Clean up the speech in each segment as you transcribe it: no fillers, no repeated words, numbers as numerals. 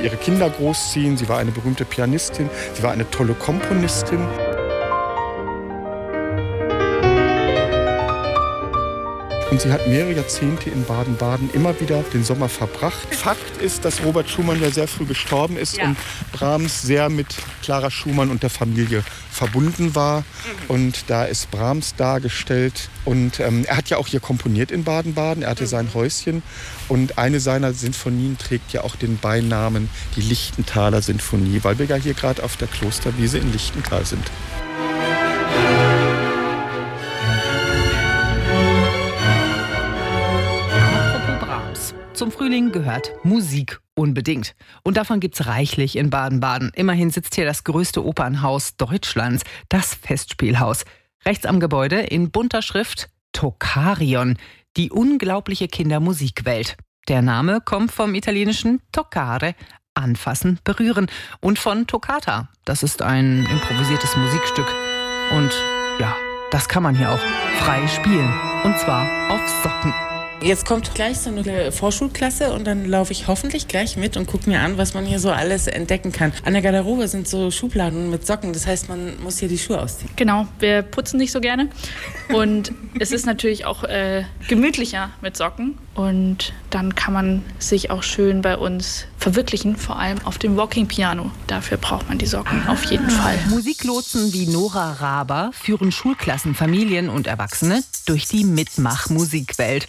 ihre Kinder großziehen. Sie war eine berühmte Pianistin, sie war eine tolle Komponistin. Und sie hat mehrere Jahrzehnte in Baden-Baden immer wieder den Sommer verbracht. Fakt ist, dass Robert Schumann ja sehr früh gestorben ist und Brahms sehr mit Clara Schumann und der Familie verbunden war. Und da ist Brahms dargestellt. Und er hat ja auch hier komponiert in Baden-Baden. Er hatte sein Häuschen. Und eine seiner Sinfonien trägt ja auch den Beinamen die Lichtenthaler Sinfonie, weil wir ja hier gerade auf der Klosterwiese in Lichtental sind. Zum Frühling gehört Musik unbedingt. Und davon gibt's reichlich in Baden-Baden. Immerhin sitzt hier das größte Opernhaus Deutschlands, das Festspielhaus. Rechts am Gebäude in bunter Schrift Toccarion, die unglaubliche Kindermusikwelt. Der Name kommt vom italienischen toccare, anfassen, berühren, und von Toccata. Das ist ein improvisiertes Musikstück. Und ja, das kann man hier auch frei spielen. Und zwar auf Socken. Jetzt kommt gleich so eine Vorschulklasse und dann laufe ich hoffentlich gleich mit und gucke mir an, was man hier so alles entdecken kann. An der Garderobe sind so Schubladen mit Socken, das heißt, man muss hier die Schuhe ausziehen. Genau, wir putzen nicht so gerne und es ist natürlich auch gemütlicher mit Socken und dann kann man sich auch schön bei uns verwirklichen, vor allem auf dem Walking Piano. Dafür braucht man die Socken auf jeden Fall. Musiklotsen wie Nora Raber führen Schulklassen, Familien und Erwachsene durch die Mitmach-Musikwelt.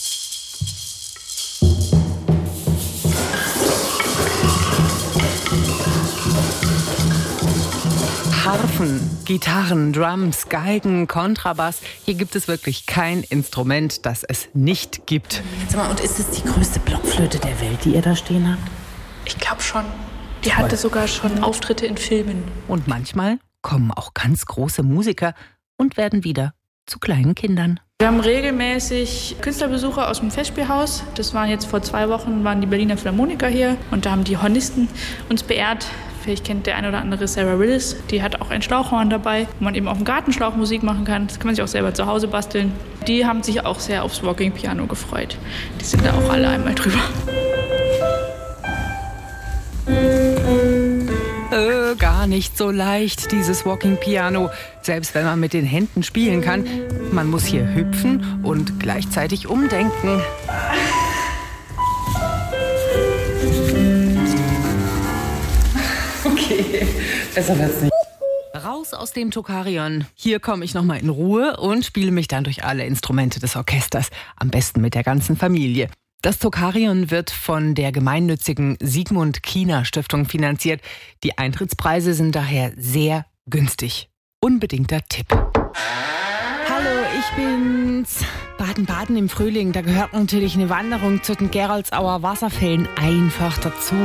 Harfen, Gitarren, Drums, Geigen, Kontrabass. Hier gibt es wirklich kein Instrument, das es nicht gibt. Sag mal, und ist es die größte Blockflöte der Welt, die ihr da stehen habt? Ich glaube schon. Die hatte sogar schon Auftritte in Filmen. Und manchmal kommen auch ganz große Musiker und werden wieder zu kleinen Kindern. Wir haben regelmäßig Künstlerbesucher aus dem Festspielhaus. Das waren jetzt vor 2 Wochen, waren die Berliner Philharmoniker hier. Und da haben die Hornisten uns beehrt. Vielleicht kennt der eine oder andere Sarah Willis. Die hat auch ein Schlauchhorn dabei, wo man eben auf dem Gartenschlauch Musik machen kann. Das kann man sich auch selber zu Hause basteln. Die haben sich auch sehr aufs Walking Piano gefreut. Die sind da auch alle einmal drüber. Gar nicht so leicht, dieses Walking Piano. Selbst wenn man mit den Händen spielen kann. Man muss hier hüpfen und gleichzeitig umdenken. Okay, besser wird's nicht. Raus aus dem Toccarion. Hier komme ich nochmal in Ruhe und spiele mich dann durch alle Instrumente des Orchesters. Am besten mit der ganzen Familie. Das Toccarion wird von der gemeinnützigen Sigmund Kiener Stiftung finanziert. Die Eintrittspreise sind daher sehr günstig. Unbedingter Tipp. Hallo, ich bin's. Baden-Baden im Frühling, da gehört natürlich eine Wanderung zu den Geroldsauer Wasserfällen einfach dazu.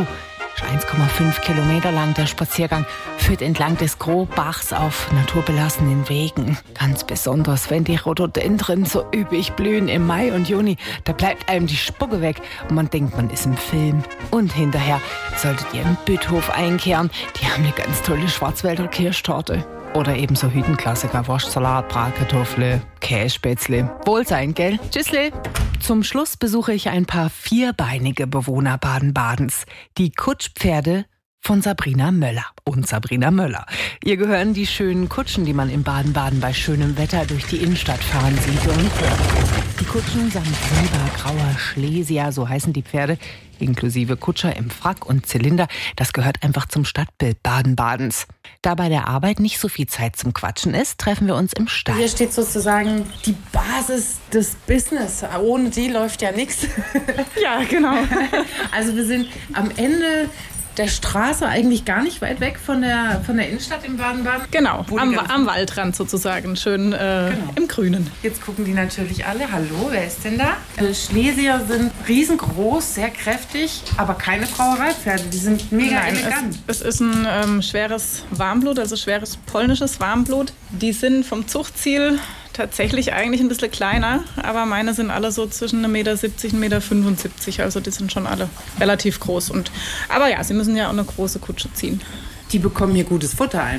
1,5 Kilometer lang der Spaziergang führt entlang des Grobachs auf naturbelassenen Wegen. Ganz besonders, wenn die Rhododendren so üppig blühen im Mai und Juni, da bleibt einem die Spucke weg und man denkt, man ist im Film. Und hinterher solltet ihr in Büthof einkehren, die haben eine ganz tolle Schwarzwälder Kirschtorte. Oder ebenso Hüttenklassiker, Wurstsalat, Bratkartoffel, Kässpätzle. Wohlsein, gell? Tschüssle! Zum Schluss besuche ich ein paar vierbeinige Bewohner Baden-Badens. Die Kutschpferde von Sabrina Möller. Und Sabrina Möller. Ihr gehören die schönen Kutschen, die man in Baden-Baden bei schönem Wetter durch die Innenstadt fahren sieht und hört. Die Kutschen samt silbergrauer Schlesier, so heißen die Pferde, inklusive Kutscher im Frack und Zylinder, das gehört einfach zum Stadtbild Baden-Badens. Da bei der Arbeit nicht so viel Zeit zum Quatschen ist, treffen wir uns im Stall. Hier steht sozusagen die Basis des Business. Ohne die läuft ja nichts. Ja, genau. Also wir sind am Ende der Straße, eigentlich gar nicht weit weg von der Innenstadt in Baden-Baden. Genau, am Waldrand sozusagen, schön im Grünen. Jetzt gucken die natürlich alle. Hallo, wer ist denn da? Schlesier sind riesengroß, sehr kräftig, aber keine Brauereipferde. Die sind mega elegant. Es ist ein schweres Warmblut, also schweres polnisches Warmblut. Die sind vom Zuchtziel tatsächlich eigentlich ein bisschen kleiner, aber meine sind alle so zwischen 1,70 Meter und 1,75 Meter. Also die sind schon alle relativ groß. Aber ja, sie müssen ja auch eine große Kutsche ziehen. Die bekommen hier gutes Futter einfach.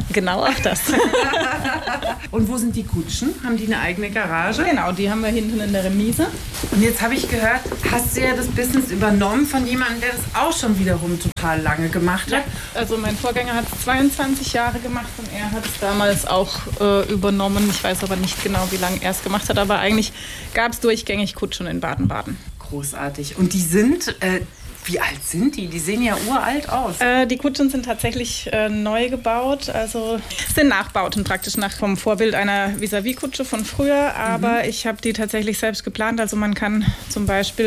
Genau auch das. Und wo sind die Kutschen? Haben die eine eigene Garage? Genau, die haben wir hinten in der Remise. Und jetzt habe ich gehört, hast du ja das Business übernommen von jemandem, der das auch schon wiederum total lange gemacht hat. Also mein Vorgänger hat es 22 Jahre gemacht und er hat es damals auch übernommen. Ich weiß aber nicht genau, wie lange er es gemacht hat, aber eigentlich gab es durchgängig Kutschen in Baden-Baden. Großartig. Und die sind... wie alt sind die? Die sehen ja uralt aus. Die Kutschen sind tatsächlich neu gebaut. Also es sind Nachbauten praktisch vom Vorbild einer Vis-à-vis-Kutsche von früher. Aber ich habe die tatsächlich selbst geplant. Also man kann zum Beispiel